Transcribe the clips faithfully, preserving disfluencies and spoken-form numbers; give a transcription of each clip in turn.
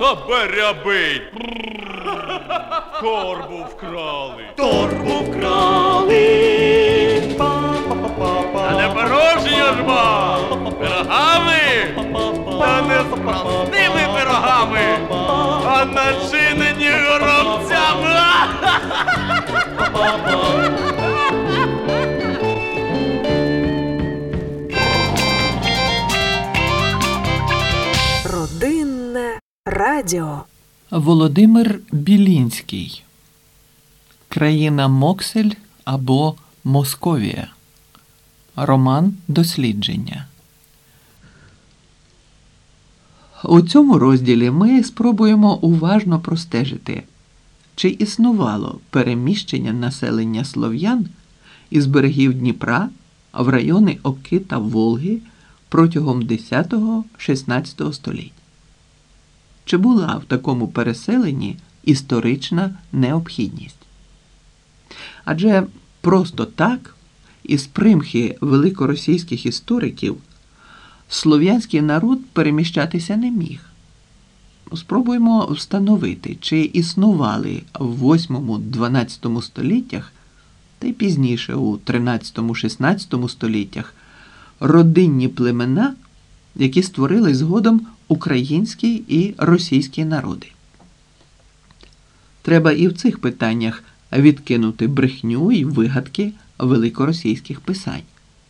Берябий! Торбу вкрали! Торбу вкрали! Та не порожньо ж ба! Пирогами! Та не з простими пирогами, а начинені горобцями! Родинне радіо. Володимир Білінський. Країна Моксель або Московія. Роман дослідження. У цьому розділі ми спробуємо уважно простежити, чи існувало переміщення населення слов'ян із берегів Дніпра в райони Оки та Волги протягом десятого-шістнадцятого століть. Чи була в такому переселенні історична необхідність? Адже просто так, із примхи великоросійських істориків, слов'янський народ переміщатися не міг. Спробуємо встановити, чи існували в восьмому-дванадцятому століттях, та й пізніше у тринадцятому-шістнадцятому століттях, родинні племена, які створили згодом український і російські народи. Треба і в цих питаннях відкинути брехню і вигадки великоросійських писань.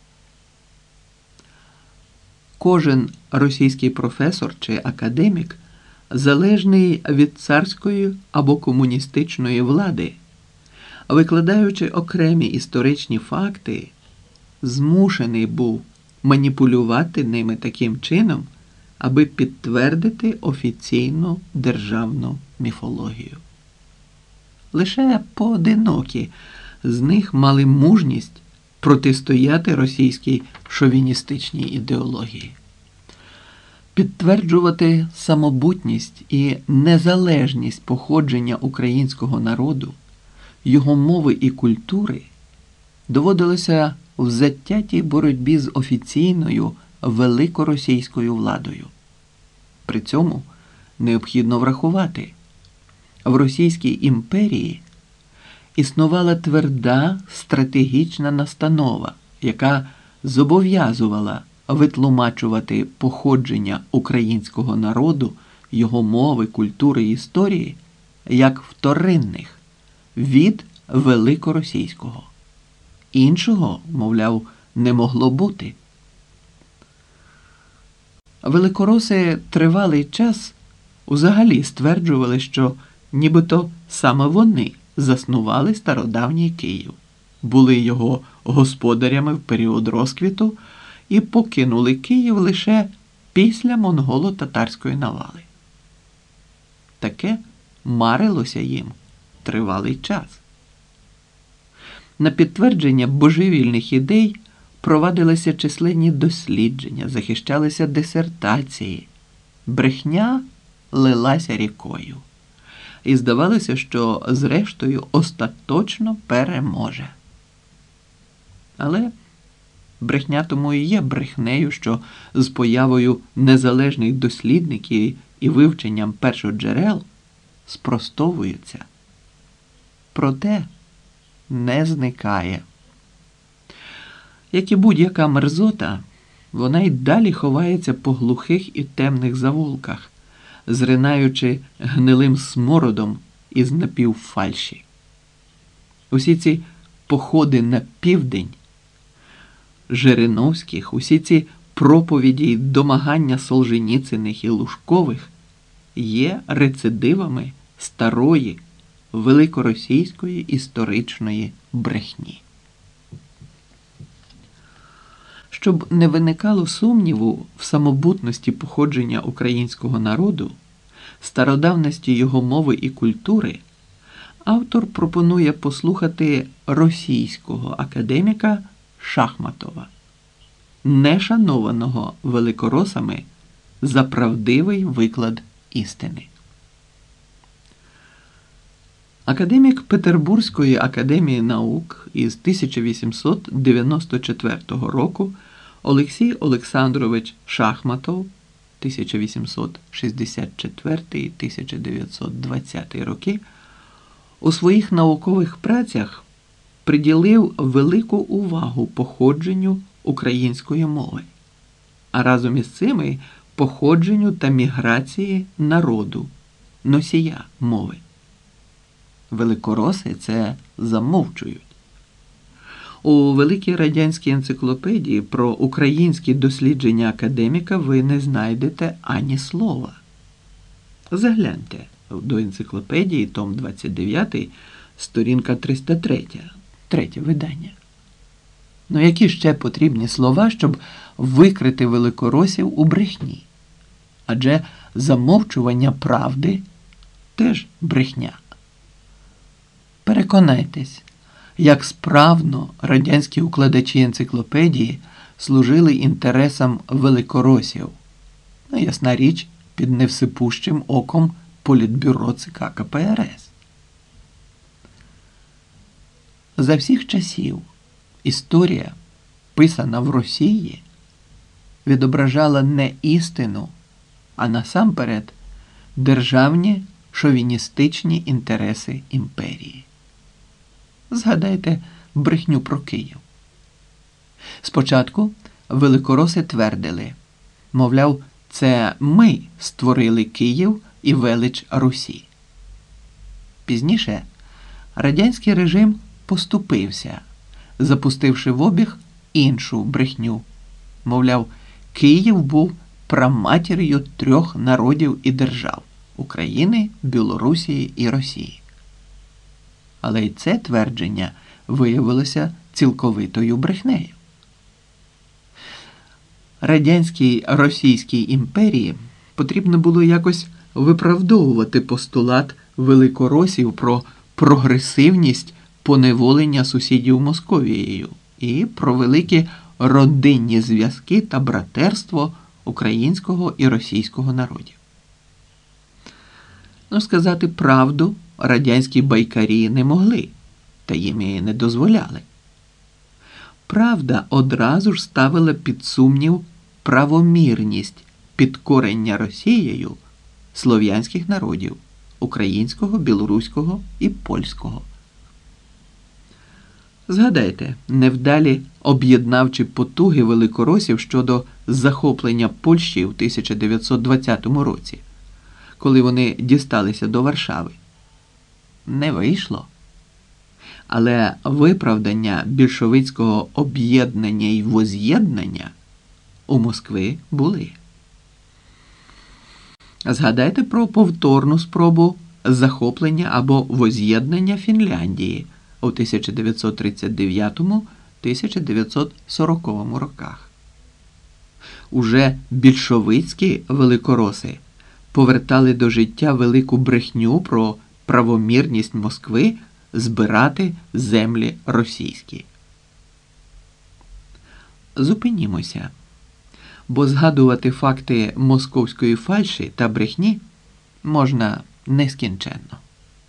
Кожен російський професор чи академік залежний від царської або комуністичної влади, викладаючи окремі історичні факти, змушений був маніпулювати ними таким чином, аби підтвердити офіційну державну міфологію. Лише поодинокі з них мали мужність протистояти російській шовіністичній ідеології. Підтверджувати самобутність і незалежність походження українського народу, його мови і культури доводилося в затятій боротьбі з офіційною великоросійською владою. При цьому необхідно врахувати, в Російській імперії існувала тверда стратегічна настанова, яка зобов'язувала витлумачувати походження українського народу, його мови, культури і історії як вторинних від великоросійського. Іншого, мовляв, не могло бути. Великороси тривалий час взагалі стверджували, що нібито саме вони заснували стародавній Київ, були його господарями в період розквіту і покинули Київ лише після монголо-татарської навали. Таке марилося їм тривалий час. На підтвердження божевільних ідей провадилися численні дослідження, захищалися дисертації. Брехня лилася рікою. І здавалося, що зрештою остаточно переможе. Але брехня тому і є брехнею, що з появою незалежних дослідників і вивченням першоджерел спростовується. Проте не зникає. Як і будь-яка мерзота, вона й далі ховається по глухих і темних завулках, зринаючи гнилим смородом із напівфальші. Усі ці походи на південь Жириновських, усі ці проповіді й домагання Солженіциних і Лужкових є рецидивами старої великоросійської історичної брехні. Щоб не виникало сумніву в самобутності походження українського народу, стародавності його мови і культури, автор пропонує послухати російського академіка Шахматова, нешанованого великоросами за правдивий виклад істини. Академік Петербурзької академії наук із тисяча вісімсот дев'яносто четвертого року Олексій Олександрович Шахматов тисяча вісімсот шістдесят четвертий - тисяча дев'ятсот двадцятий роки, у своїх наукових працях приділив велику увагу походженню української мови, а разом із цими походженню та міграції народу, носія мови. Великороси це замовчують. У великій радянській енциклопедії про українські дослідження академіка ви не знайдете ані слова. Загляньте до енциклопедії, том двадцять дев'ятий, сторінка триста три, третє видання. Ну які ще потрібні слова, щоб викрити великоросів у брехні? Адже замовчування правди теж брехня. Переконайтесь, як справно радянські укладачі енциклопедії служили інтересам великоросів. Ну, ясна річ, під невсипущим оком Політбюро ЦК КПРС. За всіх часів історія, писана в Росії, відображала не істину, а насамперед державні шовіністичні інтереси імперії. Згадайте брехню про Київ. Спочатку великороси твердили, мовляв, це ми створили Київ і велич Русі. Пізніше радянський режим поступився, запустивши в обіг іншу брехню. Мовляв, Київ був праматір'ю трьох народів і держав – України, Білорусії і Росії. Але й це твердження виявилося цілковитою брехнею. Радянській Російській імперії потрібно було якось виправдовувати постулат великоросів про прогресивність поневолення сусідів Московією і про великі родинні зв'язки та братерство українського і російського народів. Ну, сказати правду радянські байкарі не могли, та їм і не дозволяли. Правда одразу ж ставила під сумнів правомірність підкорення Росією слов'янських народів – українського, білоруського і польського. Згадайте невдалі об'єднавчі потуги великоросів щодо захоплення Польщі в тисяча дев'ятсот двадцятому році, коли вони дісталися до Варшави. Не вийшло. Але виправдання більшовицького об'єднання і воз'єднання у Москви були. Згадайте про повторну спробу захоплення або воз'єднання Фінляндії у тисяча дев'ятсот тридцять дев'ятому - тисяча дев'ятсот сороковому роках. Уже більшовицькі великороси повертали до життя велику брехню про правомірність Москви збирати землі російські. Зупинімося, бо згадувати факти московської фальші та брехні можна нескінченно.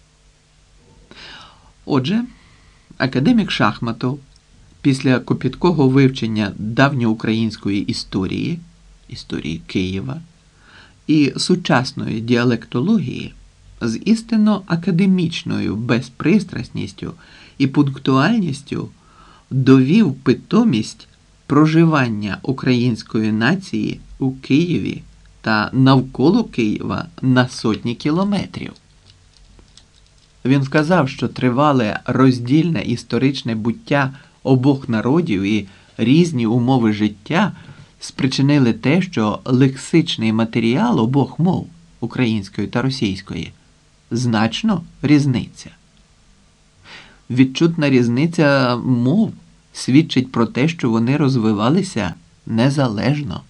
Отже, академік Шахматов після копіткого вивчення давньоукраїнської історії, історії Києва і сучасної діалектології з істинно академічною безпристрасністю і пунктуальністю довів питомість проживання української нації у Києві та навколо Києва на сотні кілометрів. Він вказав, що тривале роздільне історичне буття обох народів і різні умови життя спричинили те, що лексичний матеріал обох мов, української та російської, значно різниця. Відчутна різниця мов свідчить про те, що вони розвивалися незалежно.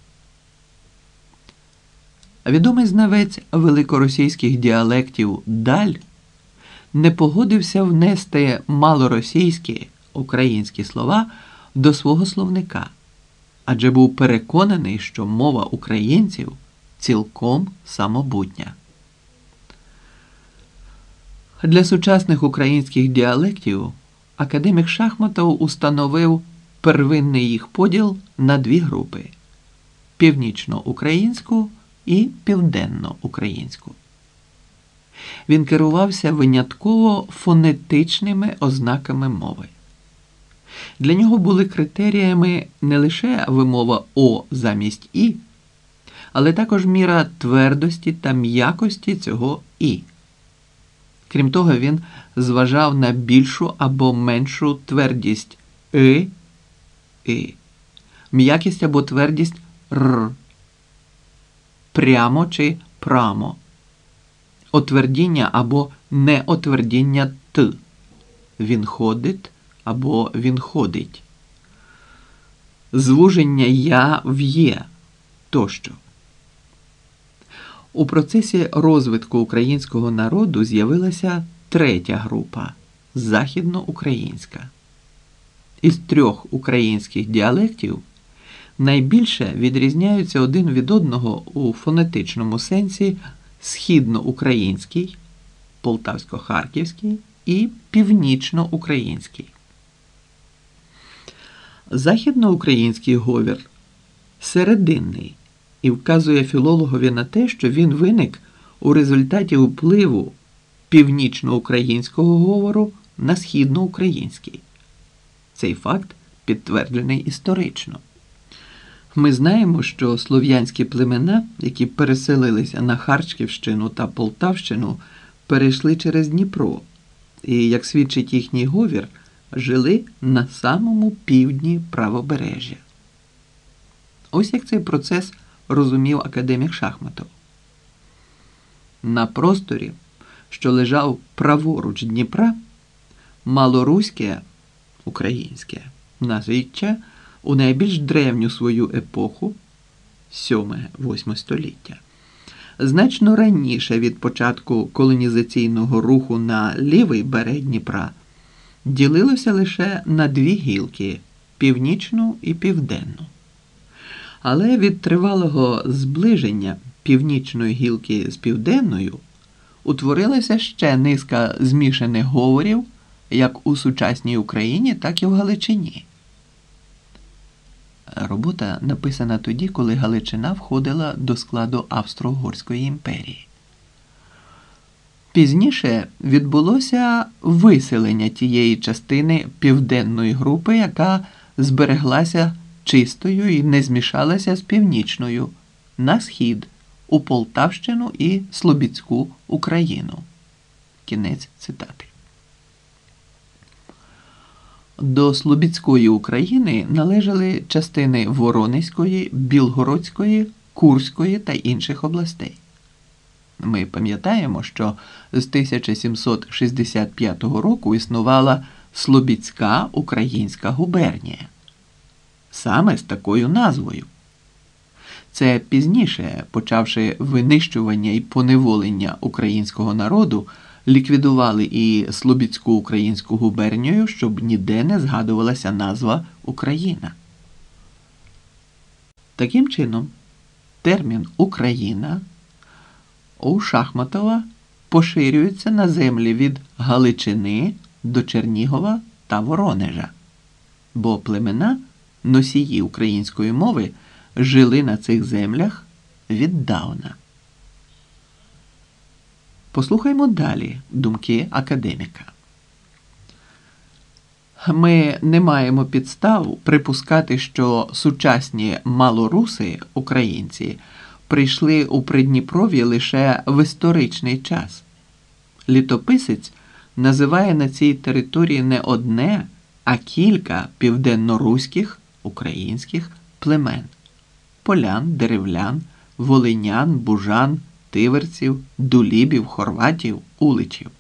Відомий знавець великоросійських діалектів Даль не погодився внести малоросійські українські слова до свого словника, адже був переконаний, що мова українців цілком самобутня. Для сучасних українських діалектів академік Шахматов установив первинний їх поділ на дві групи – північноукраїнську і південноукраїнську. Він керувався винятково фонетичними ознаками мови. Для нього були критеріями не лише вимова «о» замість «і», але також міра твердості та м'якості цього «і». Крім того, він зважав на більшу або меншу твердість «и», «и», м'якість або твердість «р», прямо чи прамо, отвердіння або неотвердіння «т», він ходить або він ходить, звуження «я» в «є» тощо. У процесі розвитку українського народу з'явилася третя група – західноукраїнська. Із трьох українських діалектів найбільше відрізняються один від одного у фонетичному сенсі східноукраїнський, полтавсько-харківський і північноукраїнський. Західноукраїнський говір серединний і вказує філологові на те, що він виник у результаті впливу північноукраїнського говору на східноукраїнський. Цей факт підтверджений історично. Ми знаємо, що слов'янські племена, які переселилися на Харківщину та Полтавщину, перейшли через Дніпро і, як свідчить їхній говір, жили на самому півдні правобережжя. Ось як цей процес розумів академік Шахматов. На просторі, що лежав праворуч Дніпра, малоруське, українське, наріччя у найбільш древню свою епоху, сьоме-восьме століття, значно раніше від початку колонізаційного руху на лівий берег Дніпра, ділилося лише на дві гілки – північну і південну. Але від тривалого зближення північної гілки з південною утворилася ще низка змішаних говорів як у сучасній Україні, так і в Галичині. Робота написана тоді, коли Галичина входила до складу Австро-Угорської імперії. Пізніше відбулося виселення тієї частини південної групи, яка збереглася чистою і не змішалася з північною, на схід, у Полтавщину і Слобідську Україну. Кінець цитати. До Слобідської України належали частини Воронезької, Білгородської, Курської та інших областей. Ми пам'ятаємо, що з тисяча сімсот шістдесят п'ятого року існувала Слобідська українська губернія. Саме з такою назвою. Це пізніше, почавши винищування і поневолення українського народу, ліквідували і Слобідську українську губернію, щоб ніде не згадувалася назва Україна. Таким чином, термін «Україна» у Шахматова поширюється на землі від Галичини до Чернігова та Воронежа, бо племена, носії української мови, жили на цих землях віддавна. Послухаймо далі думки академіка. Ми не маємо підстав припускати, що сучасні малоруси, українці, прийшли у Придніпров'я лише в історичний час. Літописець називає на цій території не одне, а кілька південноруських, українських племен – полян, деревлян, волинян, бужан, тиверців, дулібів, хорватів, уличів.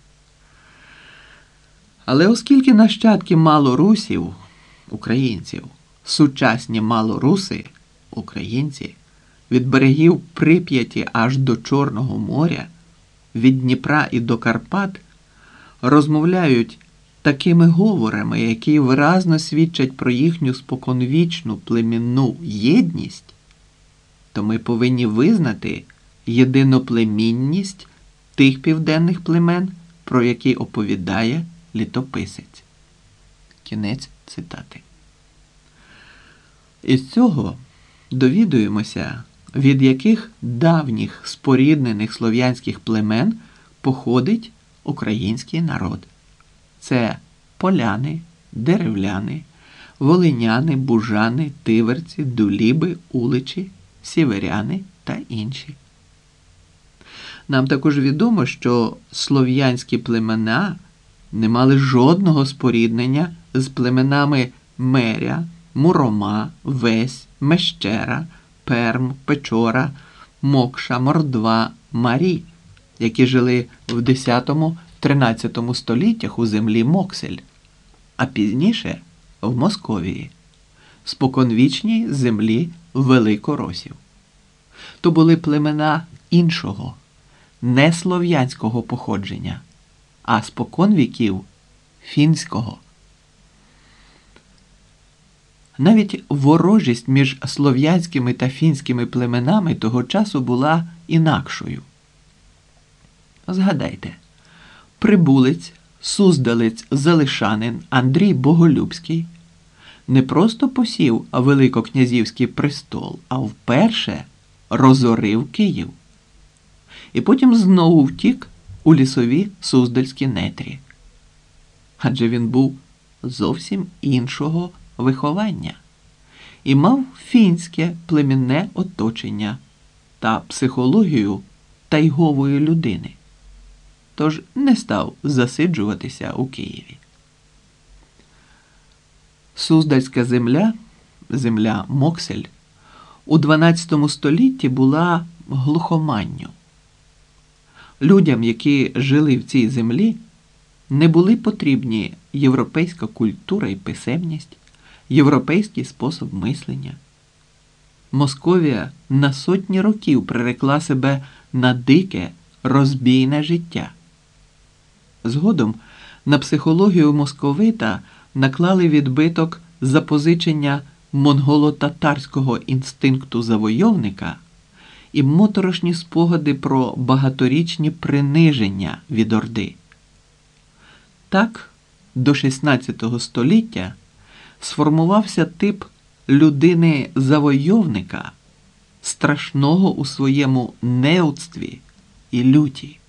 Але оскільки нащадки малорусів, українців, сучасні малоруси, українці, від берегів Прип'яті аж до Чорного моря, від Дніпра і до Карпат, розмовляють такими говорами, які виразно свідчать про їхню споконвічну племінну єдність, то ми повинні визнати єдиноплемінність тих південних племен, про які оповідає літописець. Кінець цитати. Із цього довідуємося, від яких давніх споріднених слов'янських племен походить український народ. Це поляни, деревляни, волиняни, бужани, тиверці, дуліби, уличі, сіверяни та інші. Нам також відомо, що слов'янські племена не мали жодного споріднення з племенами Меря, Мурома, Весь, Мещера, Перм, Печора, Мокша, Мордва, Марі, які жили в десятому-тринадцятому століттях у землі Моксель, а пізніше в Московії, споконвічній землі великоросів. То були племена іншого, не слов'янського походження, а спокон віків фінського. Навіть ворожість між слов'янськими та фінськими племенами того часу була інакшою. Згадайте, прибулець, суздалець, залишанин Андрій Боголюбський не просто посів Великокнязівський престол, а вперше розорив Київ. І потім знову втік у лісові суздальські нетрі. Адже він був зовсім іншого виховання і мав фінське племінне оточення та психологію тайгової людини. Тож не став засиджуватися у Києві. Суздальська земля, земля Моксель, у дванадцятому столітті була глухоманню. Людям, які жили в цій землі, не були потрібні європейська культура і писемність, європейський спосіб мислення. Московія на сотні років прирекла себе на дике, розбійне життя. Згодом на психологію московита наклали відбиток запозичення монголо-татарського інстинкту завойовника і моторошні спогади про багаторічні приниження від Орди. Так, до шістнадцятого століття сформувався тип людини-завойовника, страшного у своєму неудстві і люті.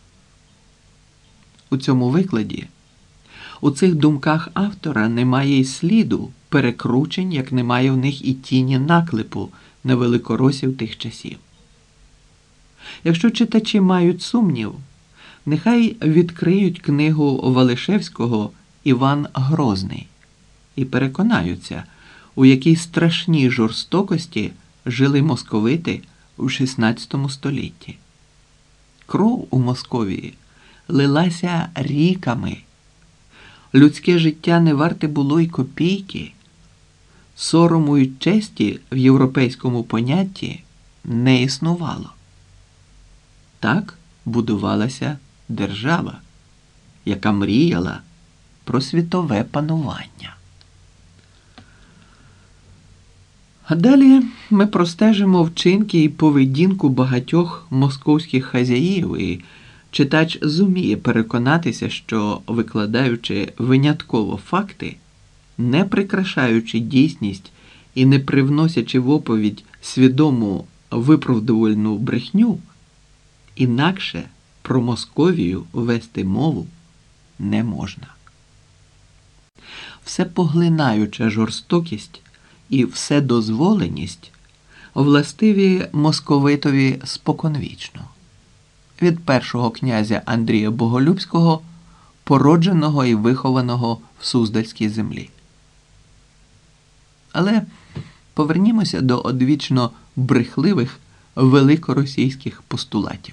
У цьому викладі, у цих думках автора немає й сліду перекручень, як немає в них і тіні наклепу на великоросів тих часів. Якщо читачі мають сумнів, нехай відкриють книгу Валишевського «Іван Грозний» і переконаються, у якій страшній жорстокості жили московити у шістнадцятому столітті. Кров у Московії лилася ріками. Людське життя не варте було й копійки. Сорому й честі в європейському понятті не існувало. Так будувалася держава, яка мріяла про світове панування. А далі ми простежимо вчинки і поведінку багатьох московських хазяїв, і читач зуміє переконатися, що, викладаючи винятково факти, не прикрашаючи дійсність і не привносячи в оповідь свідому виправдувальну брехню, інакше про Московію вести мову не можна. Всепоглинаюча жорстокість і вседозволеність властиві московитові споконвічно. Від першого князя Андрія Боголюбського, породженого і вихованого в Суздальській землі. Але повернімося до одвічно брехливих великоросійських постулатів.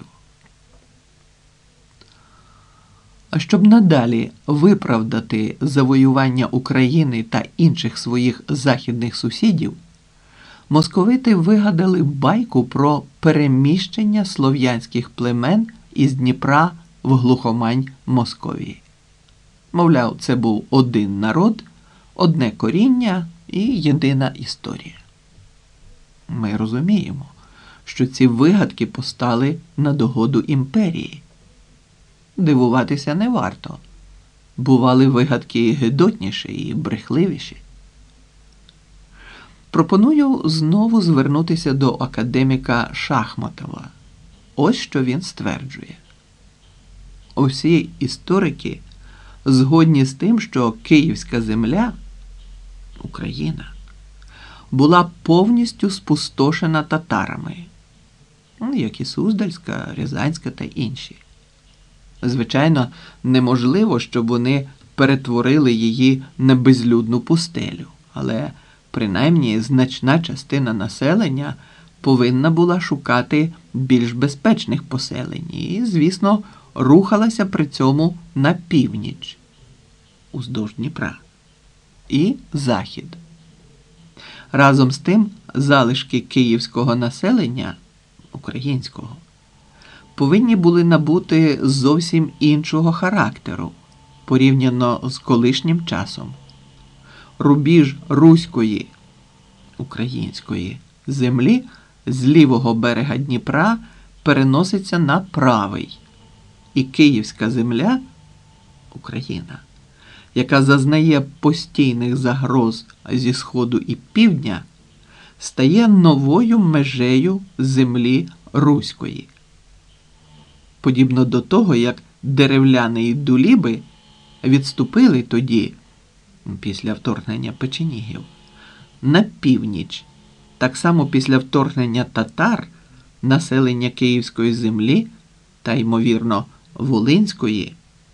А щоб надалі виправдати завоювання України та інших своїх західних сусідів, московити вигадали байку про переміщення слов'янських племен із Дніпра в глухомань Московії. Мовляв, це був один народ, одне коріння і єдина історія. Ми розуміємо, що ці вигадки постали на догоду імперії. Дивуватися не варто. Бували вигадки гидотніші і брехливіші. Пропоную знову звернутися до академіка Шахматова. Ось що він стверджує. Усі історики згодні з тим, що Київська земля, Україна, була повністю спустошена татарами, як і Суздальська, Рязанська та інші. Звичайно, неможливо, щоб вони перетворили її на безлюдну пустелю, але принаймні значна частина населення повинна була шукати більш безпечних поселень і, звісно, рухалася при цьому на північ, уздовж Дніпра, і захід. Разом з тим, залишки київського населення, українського, повинні були набути зовсім іншого характеру, порівняно з колишнім часом. Рубіж руської, української землі з лівого берега Дніпра переноситься на правий, і Київська земля, Україна, яка зазнає постійних загроз зі сходу і півдня, стає новою межею землі руської. Подібно до того, як деревляни і дуліби відступили тоді, після вторгнення печенігів, на північ, так само після вторгнення татар населення Київської землі та, ймовірно, Волинської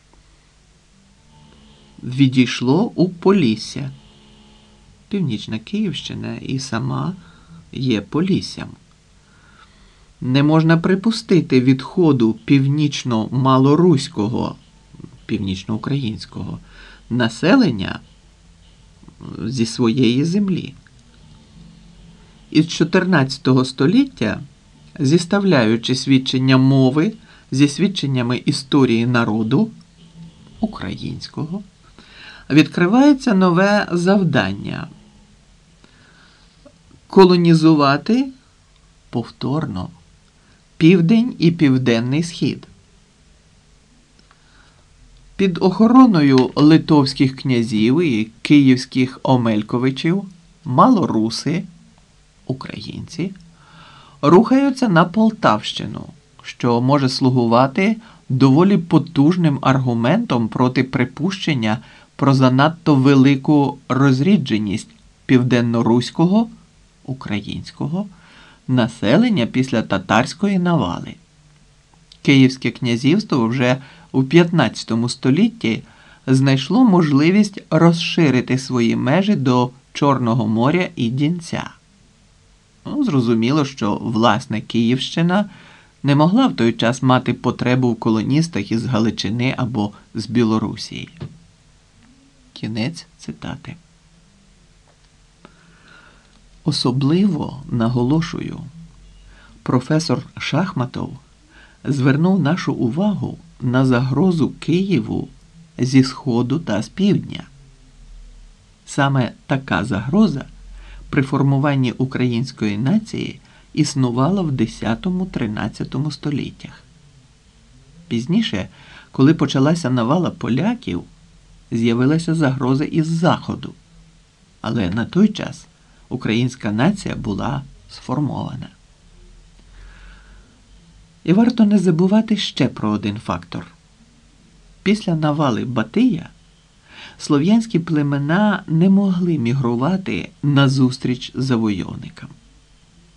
відійшло у Полісся. Північна Київщина і сама є Поліссям. Не можна припустити відходу північно-малоруського, північноукраїнського населення зі своєї землі. Із чотирнадцятого століття, зіставляючи свідчення мови зі свідченнями історії народу українського, відкривається нове завдання – колонізувати повторно південь і південний схід. Під охороною литовських князів і київських омельковичів малоруси, українці, рухаються на Полтавщину, що може слугувати доволі потужним аргументом проти припущення про занадто велику розрідженість південно-руського, українського, населення після татарської навали. Київське князівство вже у п'ятнадцятому столітті знайшло можливість розширити свої межі до Чорного моря і Дінця. Ну, зрозуміло, що власне Київщина не могла в той час мати потребу в колоністах із Галичини або з Білорусії. Кінець цитати. Особливо, наголошую, професор Шахматов звернув нашу увагу на загрозу Києву зі сходу та з півдня. Саме така загроза при формуванні української нації існувала в десятому-тринадцятому століттях. Пізніше, коли почалася навала поляків, з'явилася загроза із заходу. Але на той час українська нація була сформована. І варто не забувати ще про один фактор. Після навали Батия слов'янські племена не могли мігрувати назустріч завойовникам.